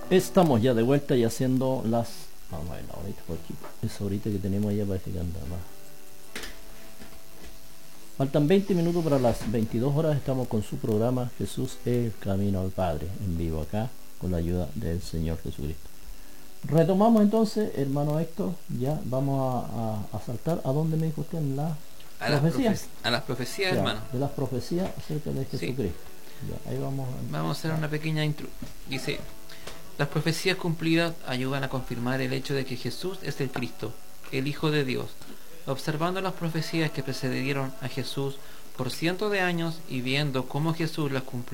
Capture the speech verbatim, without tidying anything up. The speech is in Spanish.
Estamos ya de vuelta y haciendo las... Vamos a ver la horita por aquí. Esa horita que tenemos allá parece que anda más. Faltan veinte minutos para las veintidós horas. Estamos con su programa Jesús el Camino al Padre, en vivo acá, con la ayuda del Señor Jesucristo. Retomamos entonces, hermano Héctor. Ya vamos a, a, a saltar. ¿A dónde me dijo usted? En la a las, profecía. profe a las profecías, ya, hermano. De las profecías acerca de Jesucristo. Sí. Ya, ahí vamos a... Vamos a hacer una pequeña intro. Dice: las profecías cumplidas ayudan a confirmar el hecho de que Jesús es el Cristo, el Hijo de Dios. Observando las profecías que precedieron a Jesús por cientos de años y viendo cómo Jesús las cumplió